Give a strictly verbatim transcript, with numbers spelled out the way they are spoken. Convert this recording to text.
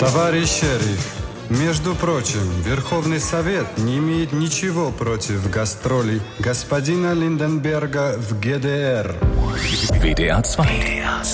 Товарищ шериф, между прочим, Верховный Совет не имеет ничего против гастролей господина Линденберга в ГДР. W D R zwei.